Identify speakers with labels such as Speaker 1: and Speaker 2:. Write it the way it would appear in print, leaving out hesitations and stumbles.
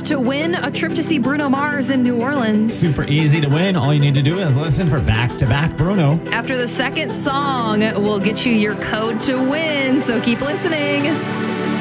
Speaker 1: to win a trip to see Bruno Mars in New Orleans.
Speaker 2: Super easy to win. All you need to do is listen for back-to-back Bruno.
Speaker 1: After the second song, we'll get you your code to win, so keep listening.